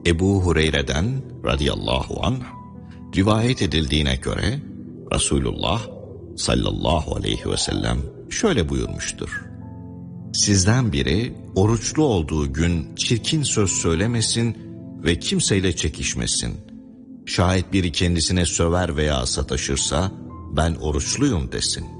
Ebu Hureyre'den radıyallahu anh rivayet edildiğine göre Resulullah sallallahu aleyhi ve sellem şöyle buyurmuştur: Sizden biri oruçlu olduğu gün çirkin söz söylemesin ve kimseyle çekişmesin. Şayet biri kendisine söver veya sataşırsa ben oruçluyum desin.